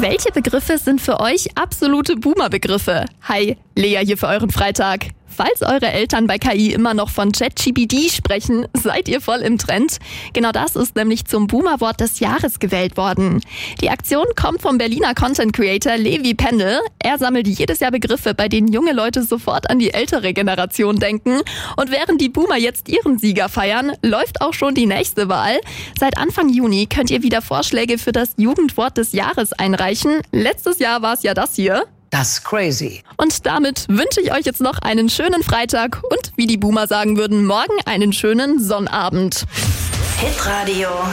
Welche Begriffe sind für euch absolute Boomer-Begriffe? Hi, Lea hier für euren Freitag. Falls eure Eltern bei KI immer noch von ChatGPT sprechen, seid ihr voll im Trend. Genau das ist nämlich zum Boomer-Wort des Jahres gewählt worden. Die Aktion kommt vom Berliner Content-Creator Levi Pendel. Er sammelt jedes Jahr Begriffe, bei denen junge Leute sofort an die ältere Generation denken. Und während die Boomer jetzt ihren Sieger feiern, läuft auch schon die nächste Wahl. Seit Anfang Juni könnt ihr wieder Vorschläge für das Jugendwort des Jahres einreichen. Letztes Jahr war es ja das hier. Das ist crazy. Und damit wünsche ich euch jetzt noch einen schönen Freitag und, wie die Boomer sagen würden, morgen einen schönen Sonnabend. Hitradio